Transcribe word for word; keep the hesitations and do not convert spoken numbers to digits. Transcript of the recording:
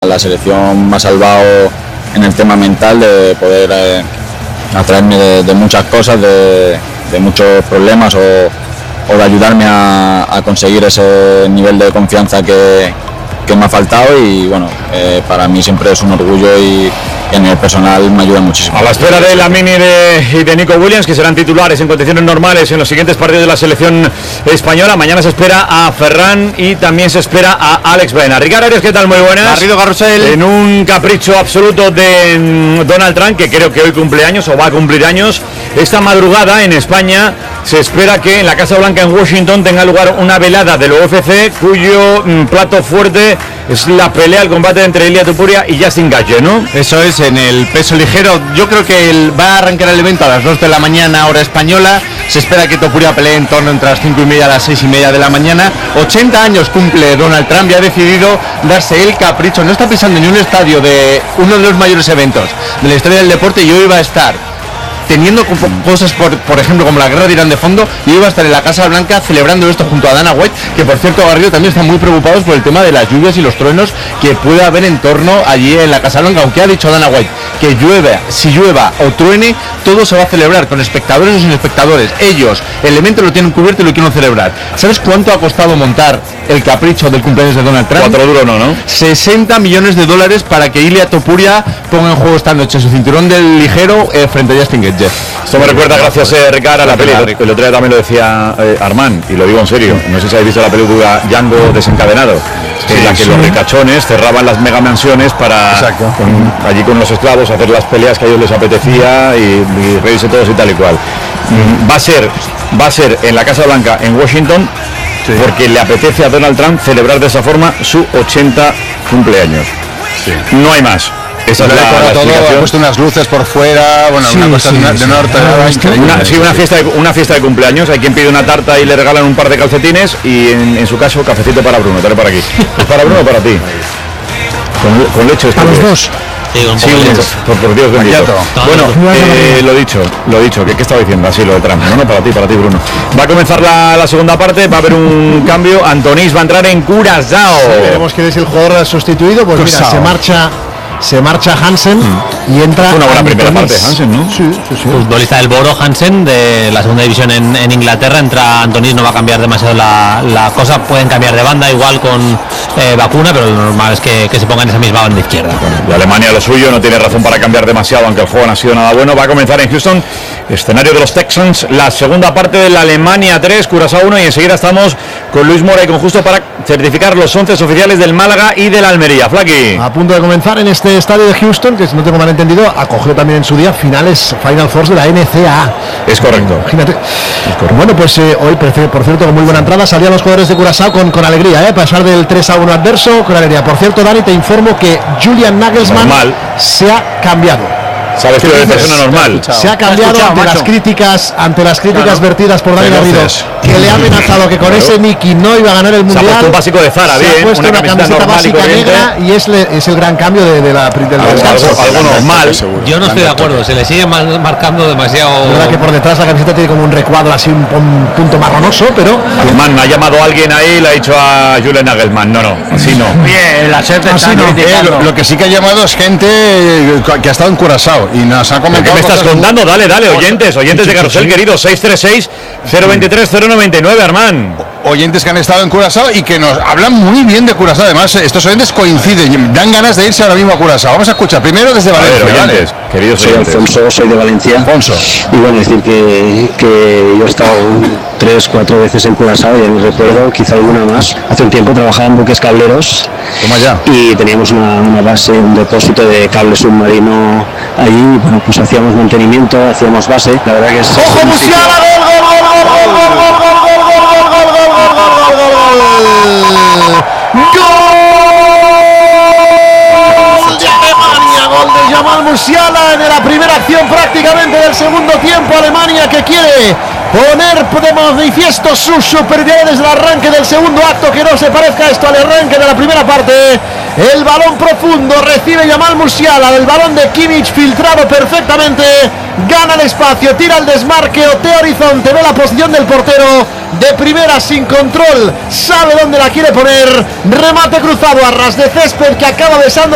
La selección me ha salvado en el tema mental de poder eh, atraerme de, de muchas cosas, de, de muchos problemas o, o de ayudarme a, a conseguir ese nivel de confianza que, que me ha faltado y bueno, eh, para mí siempre es un orgullo y en el personal me ayuda muchísimo. A la espera de Lamine y de, y de Nico Williams, que serán titulares en condiciones normales en los siguientes partidos de la selección española. Mañana se espera a Ferran y también se espera a Alex Baena. Ricardo Arias, ¿qué tal? Muy buenas. Garrido Carrusel. En un capricho absoluto de Donald Trump, que creo que hoy cumple años o va a cumplir años, esta madrugada en España se espera que en la Casa Blanca en Washington tenga lugar una velada del U F C, cuyo mm, plato fuerte es la pelea, el combate entre Ilia Topuria y Justin Gaethje, ¿no? Eso es, en el peso ligero. Yo creo que el, va a arrancar el evento a las dos de la mañana, hora española. Se espera que Topuria pelee en torno entre las cinco y media a las seis y media de la mañana. ochenta años cumple Donald Trump y ha decidido darse el capricho. No está pensando en un estadio de uno de los mayores eventos de la historia del deporte. Yo iba a estar teniendo cosas, por, por ejemplo, como la guerra de Irán de fondo, y iba a estar en la Casa Blanca celebrando esto junto a Dana White, que por cierto, Garrido, también están muy preocupados por el tema de las lluvias y los truenos que puede haber en torno allí en la Casa Blanca, aunque ha dicho Dana White que llueve, si llueva o truene, todo se va a celebrar, con espectadores o sin espectadores. Ellos, el evento lo tienen cubierto y lo quieren celebrar. ¿Sabes cuánto ha costado montar el capricho del cumpleaños de Donald Trump? Cuatro duro no, ¿no? sesenta millones de dólares para que Ilia Topuria ponga en juego esta noche su cinturón del ligero eh, frente a Justin Gaethje. Esto me recuerda, gracias eh, Ricardo, a la peli. El otro día también lo decía eh, Armand, y lo digo en serio. No sé si habéis visto la película Django Desencadenado, sí, en la que sí. Los ricachones cerraban las mega mansiones para con, allí con los esclavos hacer las peleas que a ellos les apetecía y, y reírse todos y tal y cual. Mm, va a ser, va a ser en la Casa Blanca en Washington, sí, porque le apetece a Donald Trump celebrar de esa forma su ochenta cumpleaños. Sí. No hay más. Esa es la, la todo, ha puesto unas luces por fuera, bueno, sí, una cosa sí, de, una, de una hortelada increíble. Una, sí, una fiesta, de, una fiesta de cumpleaños. Hay quien pide una tarta y le regalan un par de calcetines y en, en su caso cafecito para Bruno. Dale por aquí. ¿Es para Bruno o para ti? Con, con leche. ¿Para los dos? Sí, un sí, por, por Dios bendito. Bueno, eh, lo dicho, lo dicho, ¿qué, qué estaba diciendo? Así lo de Trump. No, no, para ti, para ti, Bruno. Va a comenzar la, la segunda parte, va a haber un cambio. Antonís va a entrar en Curazao. Sí, veremos quién es el jugador sustituido. Pues Curazao. Mira, se marcha. Se marcha Hansen mm. y entra. Fue una buena primera parte, Hansen, ¿no? Sí, sí, sí. Futbolista del Boro, Hansen, de la segunda división en, en Inglaterra. Entra Antonís, no va a cambiar demasiado la, la cosa. Pueden cambiar de banda, igual con eh, vacuna, pero lo normal es que, que se pongan esa misma banda izquierda. Y Alemania lo suyo, no tiene razón para cambiar demasiado, aunque el juego no ha sido nada bueno. Va a comenzar en Houston, escenario de los Texans, la segunda parte de la Alemania tres, Curazao uno, y enseguida estamos con Luis Mora y con Justo para certificar los once oficiales del Málaga y del Almería. Flaqui. A punto de comenzar en este estadio de Houston, que si no tengo mal entendido, acogió también en su día finales Final Four de la N C A A. Es correcto. Imagínate. Es correcto. Bueno, pues eh, hoy, por cierto, con muy buena entrada, salían los jugadores de Curazao con, con alegría, ¿eh? Pasar del tres a uno adverso con alegría. Por cierto, Dani, te informo que Julian Nagelsmann Normal. se ha cambiado. Sabes que es persona normal. Se ha cambiado ante las críticas, ante las críticas claro. vertidas por Dani Garrido, que le ha amenazado que con claro. ese Mickey no iba a ganar el mundial. Se ha puesto un básico de Zara, se bien, ha puesto una, una camiseta, camiseta básica negra y es, le, es el gran cambio de, de la del descanso. Algo normal. Yo no estoy de acuerdo, se le sigue marcando demasiado. Es verdad que por detrás la camiseta tiene como un recuadro así, un, un punto marronoso, pero. Man, ha llamado a alguien ahí y le ha dicho a Julian Nagelsmann, no, no, así no. Bien, la gente está no. eh, lo, lo que sí que ha llamado es gente que ha estado en Curazao y nos ha comentado. ¿Qué me estás contando? Dale, dale, oyentes, oyentes de Carrusel, querido, seis tres seis, cero dos tres, cero nueve nueve, Armand. Oyentes que han estado en Curazao y que nos hablan muy bien de Curazao. Además, estos oyentes coinciden, dan ganas de irse ahora mismo a Curazao. Vamos a escuchar primero desde Valencia. Ver, oyentes, vale. Queridos soy oyentes. Alfonso, soy de Valencia. Alfonso. Y bueno, decir que, que yo he estado tres, cuatro veces en Curazao, ya me recuerdo, quizá alguna más. Hace un tiempo trabajaba en buques cableros. Toma ya. Y teníamos una, una base, un depósito de cable submarino allí. Bueno, pues hacíamos mantenimiento, hacíamos base. La verdad que es. ¡Ojo, Musiala! ¡Gol, gol, gol, gol, gol, gol, gol, gol, gol, gol, gol, gol, gol, gol de Alemania! Gol de Jamal Musiala en la primera acción prácticamente del segundo tiempo. Alemania que quiere poner de manifiesto su superioridad desde el arranque del segundo acto, que no se parezca esto al arranque de la primera parte. El balón profundo recibe Jamal Musiala, el balón de Kimmich filtrado perfectamente, gana el espacio, tira el desmarque, otea horizonte, ve la posición del portero, de primera sin control, sabe dónde la quiere poner, remate cruzado a ras de césped que acaba besando